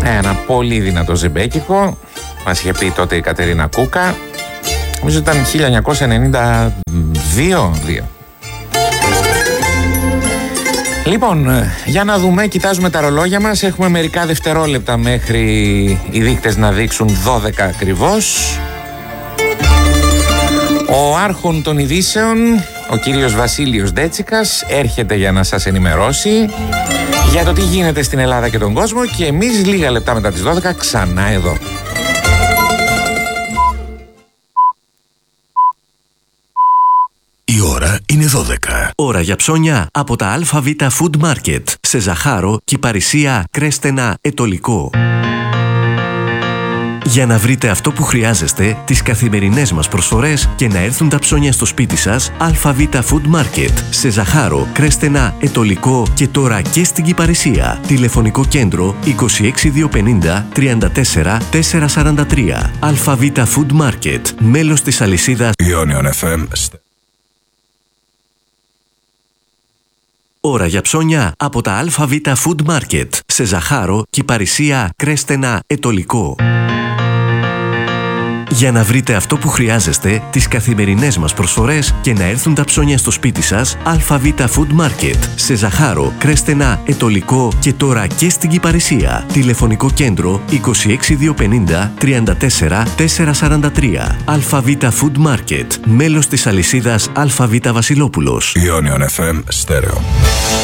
Ένα πολύ δυνατό ζεμπέκικο. Μας είχε πει τότε η Κατερίνα Κούκα. Νομίζω ήταν 1992. Λοιπόν, για να δούμε, κοιτάζουμε τα ρολόγια μας. Έχουμε μερικά δευτερόλεπτα μέχρι οι δείκτες να δείξουν 12 ακριβώς. Ο άρχον των ειδήσεων, ο κύριος Βασίλειος Ντέτσικας, έρχεται για να σας ενημερώσει για το τι γίνεται στην Ελλάδα και τον κόσμο και εμείς λίγα λεπτά μετά τις 12 ξανά εδώ. Η ώρα είναι 12. Ώρα για ψώνια από τα ΑΒ Food Market σε Ζαχάρο, Κυπαρισία, Κρέστενα, Ετωλικό. Για να βρείτε αυτό που χρειάζεστε, τις καθημερινές μας προσφορές και να έρθουν τα ψώνια στο σπίτι σας, ΑΒ Food Market σε Ζαχάρο, Κρέστενα, Ετωλικό και τώρα και στην Κυπαρισία. Τηλεφωνικό κέντρο 26250 34 443. ΑΒ Food Market, μέλος της αλυσίδας Ionion FM. Ώρα για ψώνια από τα ΑΒ Food Market σε Ζαχάρο, Κυπαρισία, Κρέστενα, Ετωλικό. Για να βρείτε αυτό που χρειάζεστε, τις καθημερινές μας προσφορές και να έρθουν τα ψώνια στο σπίτι σας, ΑΒ Food Market σε Ζαχάρο, Κρέστενα, Ετωλικό και τώρα και στην Κυπαρισία. Τηλεφωνικό κέντρο 26250 34 443. ΑΒ Food Market, μέλος της αλυσίδας ΑΒ Βασιλόπουλος. Ionion FM Stereo.